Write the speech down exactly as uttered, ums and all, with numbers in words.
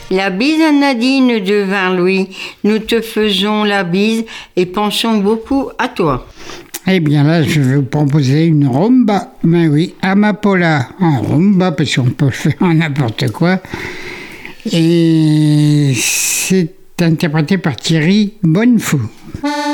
La bise à Nadine de Vinlouis. Nous te faisons la bise et pensons beaucoup à toi. Eh bien là, je vais vous proposer une rumba. Mais oui, Amapola en rumba, parce qu'on peut le faire en n'importe quoi. Et c'est interprété par Thierry Bonnefou.